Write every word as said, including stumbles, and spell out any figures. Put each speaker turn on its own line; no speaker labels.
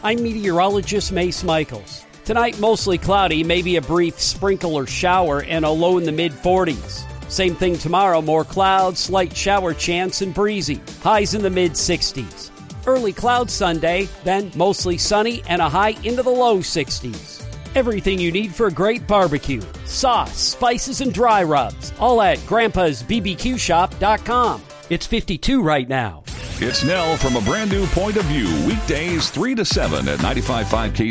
I'm meteorologist Mace Michaels. Tonight, mostly cloudy, maybe a brief sprinkle or shower, and a low in the mid forties. Same thing tomorrow, more clouds, slight shower chance, and breezy. Highs in the mid sixties. Early cloud Sunday, then mostly sunny and a high into the low sixties. Everything you need for a great barbecue. Sauce, spices, and dry rubs. All at grandpas b b q shop dot com. It's fifty-two right now.
It's Nell from A Brand New Point of View, weekdays three to seven at ninety-five point five K